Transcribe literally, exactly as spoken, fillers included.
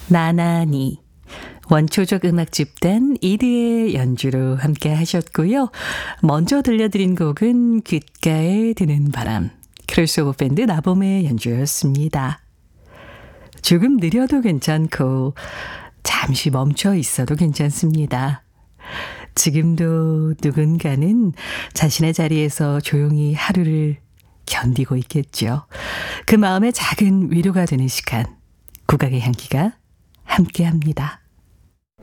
나나니 원초적 음악 집단 이드의 연주로 함께 하셨고요. 먼저 들려드린 곡은 귓가에 드는 바람, 크로스오버 밴드 나봄의 연주였습니다. 조금 느려도 괜찮고 잠시 멈춰 있어도 괜찮습니다. 지금도 누군가는 자신의 자리에서 조용히 하루를 견디고 있겠죠. 그 마음에 작은 위로가 되는 시간, 국악의 향기가 함께합니다.